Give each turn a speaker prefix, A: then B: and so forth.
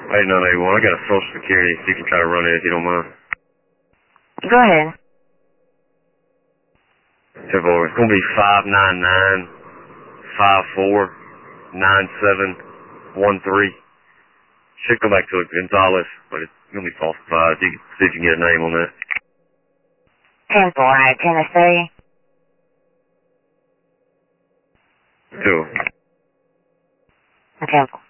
A: 8981. I got a social security, so you can try to run it if you don't mind.
B: Go ahead.
A: 10-4. It's going to be 599-549713. Should come back to Gonzalez, but it's going to be falsified. You can see if you can get a name on that.
B: 10-4, Tennessee.
A: 2.
B: 10-4.